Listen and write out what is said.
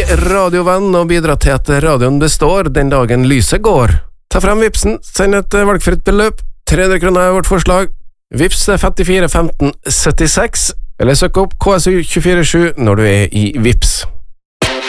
radiovenn og bidra til at radioen består den dagen lyset går. Ta frem Vipsen, send et valgfritt beløp, 300 kroner er vårt forslag. Vips 54 15 76, eller søk opp KSU 247 når du er i Vips.